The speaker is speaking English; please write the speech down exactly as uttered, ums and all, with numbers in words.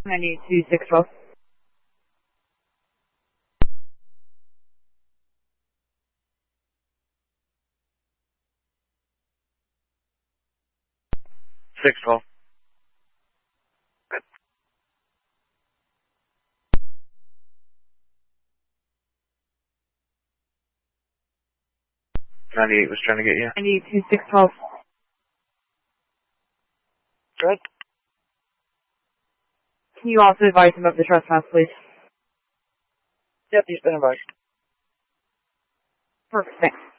ninety-two six twelve. six twelve. ninety-eight was trying to get you. ninety-two six twelve. Good. Can you also advise him of the trespass, please? Yep, he's been advised. Perfect, thanks.